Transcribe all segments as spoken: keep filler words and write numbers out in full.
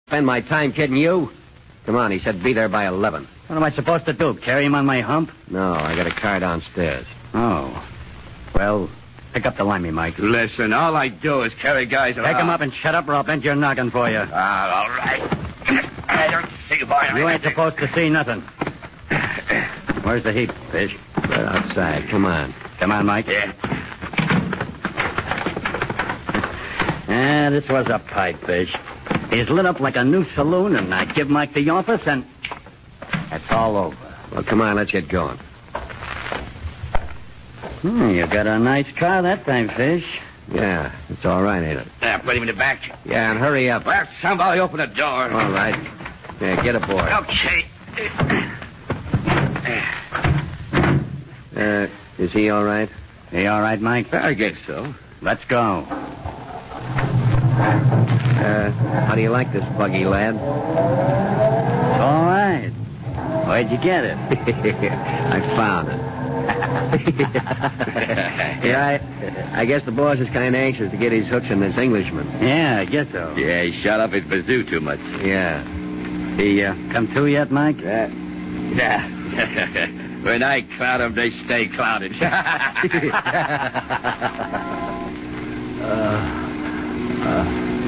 spend my time kidding you? Come on, he said be there by eleven. What am I supposed to do, carry him on my hump? No, I got a car downstairs. Oh. Well, pick up the limey, Mike. Listen, all I do is carry guys around. Pick him up and shut up or I'll bend your noggin for you. Ah, all right. I don't see why. You ain't supposed to see nothing. Where's the heap, Fish? Right outside. Come on. Come on, Mike. Yeah. Ah, this was a pipe, Fish. He's lit up like a new saloon, and I give Mike the office, and that's all over. Well, come on, let's get going. Hmm, you got a nice car that time, Fish. Yeah, it's all right, ain't it? Yeah, put him in the back. Yeah, and hurry up. Well, somebody open the door. All right. Yeah, get aboard. Okay. Uh, is he all right? You all right, Mike? I guess so. Let's go. Uh, how do you like this buggy, lad? It's all right. Where'd you get it? I found it. yeah, I, I guess the boss is kind of anxious to get his hooks in this Englishman. Yeah, I guess so. Yeah, he shot up his bazoo too much. Yeah. He uh, come to yet, Mike? Yeah. Yeah. When I cloud them, they stay clouded. uh, uh.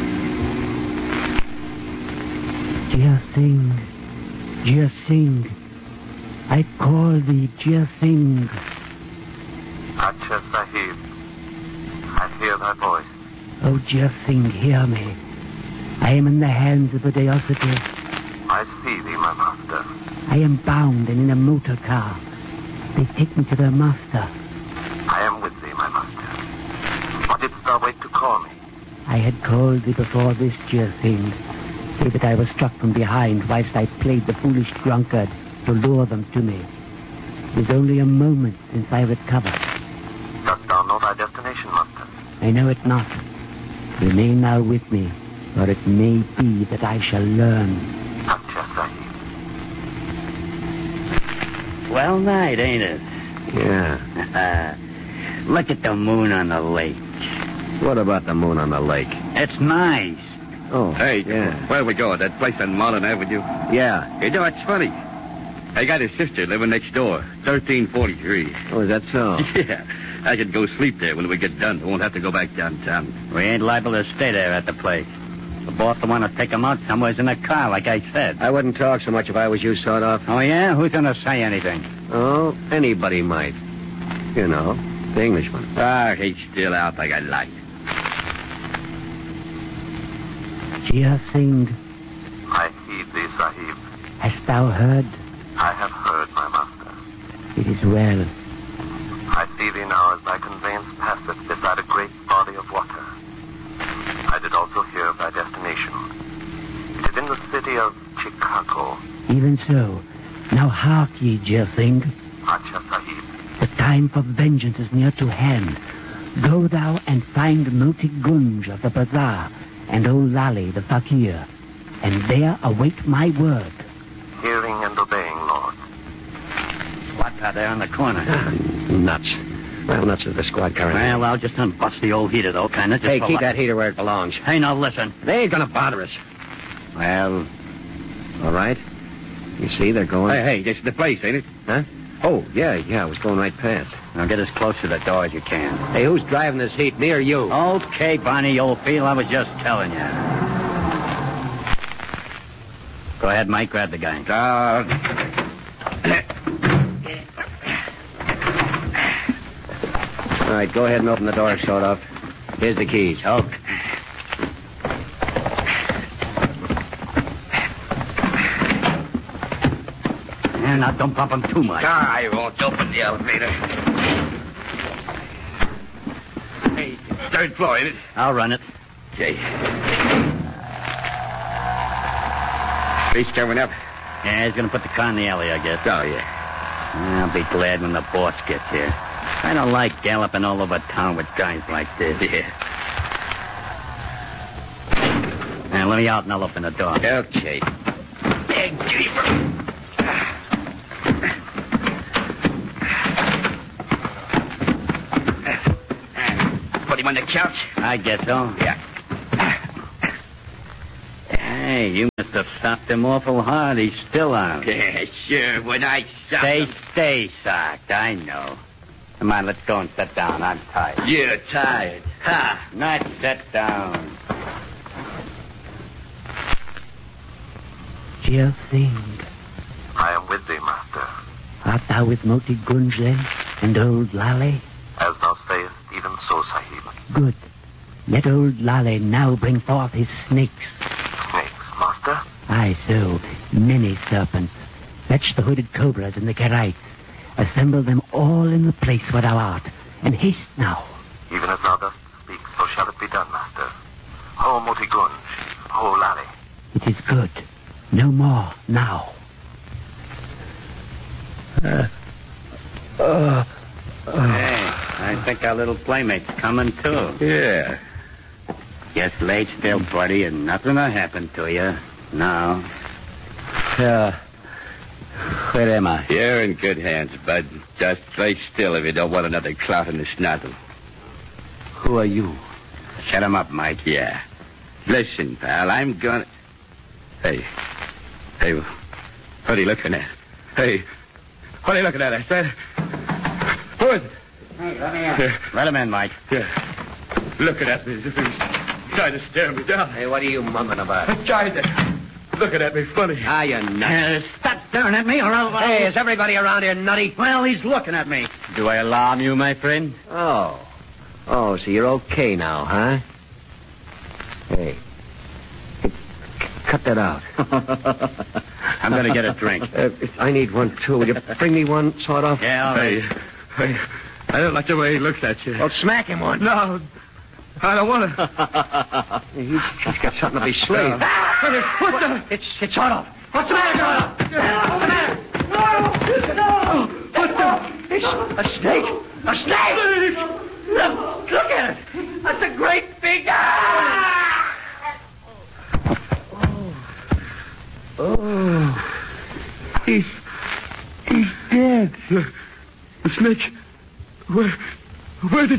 Dear Singh, dear Singh, I call thee, dear Singh. Acha Sahib, I hear thy voice. Oh, dear Singh, hear me. I am in the hands of the Deocetus. I see thee, my master. I am bound and in a motor car. They take me to their master. I am with thee, my master. What didst thou wait to call me? I had called thee before this, dear Singh. Say that I was struck from behind whilst I played the foolish drunkard to lure them to me. It is only a moment since I recovered. Dost thou know thy destination, master? I know it not. Remain now with me, or it may be that I shall learn. Acha Sahib. Well night, ain't it? Yeah. Look at the moon on the lake. What about the moon on the lake? It's nice. Oh, Hey, yeah. where we go? That place on Marlin Avenue? Yeah. You know, it's funny. I got a sister living next door, thirteen forty-three. Oh, is that so? Yeah. I could go sleep there when we get done. I won't have to go back downtown. We ain't liable to stay there at the place. The boss will want to take him out somewheres in a car, like I said. I wouldn't talk so much if I was you, sort of. Oh, yeah? Who's going to say anything? Oh, anybody might. You know, the Englishman. Ah, he's still out like I like. Dear Singh, I heed thee, Sahib. hast thou heard? I have heard, my master. It is well. I see thee now as thy conveyance passeth beside a great body of water. I did also hear of thy destination. It is in the city of Chicago. Even so. Now hark ye, dear Singh. Acha Sahib. The time for vengeance is near to hand. Go thou and find Moti Gunj of the bazaar and old Lali the fakir, and there await my word. Hearing and obeying, Lord. What's that there on the corner? Nuts. Well, nuts is the squad car. Well, I'll just unbust the old heater, though, kind of. Hey, keep that heater where it belongs. Hey, now, listen. They ain't gonna bother us. Well, All right. You see, they're going... Hey, hey, this is the place, ain't it? Huh? Oh, yeah, yeah, I was going right past. now get as close to the door as you can. Hey, who's driving this heat, me or you? Okay, Barney, old feel, I was just telling you. Go ahead, Mike, grab the guy. Uh, All right, go ahead and open the door, sort of. Here's the keys. Okay. Yeah, now don't pump him too much. I won't open the elevator. Hey, third floor, ain't it? I'll run it. Okay. He's coming up. Yeah, he's going to put the car in the alley, I guess. Oh, yeah. I'll be glad when the boss gets here. I don't like galloping all over town with guys like this. Yeah. Now, let me out and I'll open the door. Okay. Big jeeper. Put him on the couch? I guess so. Yeah. Hey, you stopped him awful hard. He's still on. Yeah, sure. When I shot Stay, him. stay, Sock. I know. Come on, let's go and sit down. I'm tired. You're tired. Ha! Not sit down. Jia Singh, I am with thee, master. art thou with Moti Gunj then, and old Lale? As thou sayest, even so, Sahib. Good. Let old Lale now bring forth his snakes. Snakes, master? Aye, so. Many serpents. Fetch the hooded cobras and the kerites. Assemble them all in the place where thou art. And haste now. Even as thou dost speak, so shall it be done, master. Ho Moti Gunj, ho Lale. It is good. No more now. Uh, uh, Hey, I think our little playmate's coming, too. Yeah. Just lay still, buddy, and nothing will happen to you. No. Uh, where am I? You're in good hands, bud. Just lay still if you don't want another clout in the snozzle. Who are you? Shut him up, Mike. Yeah. Listen, pal, I'm gonna... Hey. Hey, what are you looking at? Hey, what are you looking at? I said... Who is it? Hey, let me in. Let him in, Mike. Yeah. Looking at me as if he's trying to stare me down. Hey, what are you mumbling about? I'm trying to... Looking at me funny. Ah, you're nuts. Uh, stop staring at me, or I'll... Hey, is everybody around here nutty? Well, he's looking at me. Do I alarm you, my friend? Oh. Oh, so you're okay now, huh? Hey. Hey, cut that out. I'm going to get a drink. Uh, I need one, too. Will you bring me one, sort of? Yeah, all right. Hey, hey, I don't like the way he looks at you. Well, smack him one. No, I don't want to. He's, he's got something to be slave. What the? It's, it's Otto. What's the matter, Otto? What's the matter? No! What the? It's a snake. A snake! Look, look at it. That's a great big... Oh. He's... He's dead. The, the snake... Where... Where did